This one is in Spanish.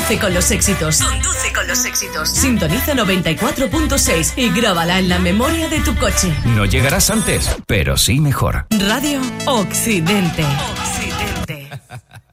Conduce con los éxitos. Conduce con los éxitos. Sintoniza 94.6 y grábala en la memoria de tu coche. No llegarás antes, pero sí mejor. Radio Occidente. Occidente.